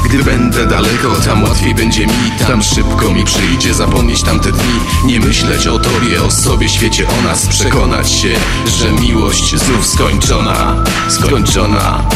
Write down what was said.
Gdy będę daleko, tam łatwiej będzie mi. Tam szybko mi przyjdzie zapomnieć tamte dni. Nie myśleć o tobie, o sobie, świecie, o nas. Przekonać się, że miłość znów skończona. Skończona.